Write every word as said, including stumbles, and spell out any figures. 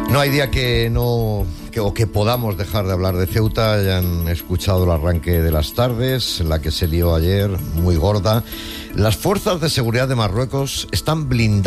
No hay día que no que, o que podamos dejar de hablar de Ceuta. Ya han escuchado el arranque de las tardes, la que se lió ayer, muy gorda. Las fuerzas de seguridad de Marruecos están blindadas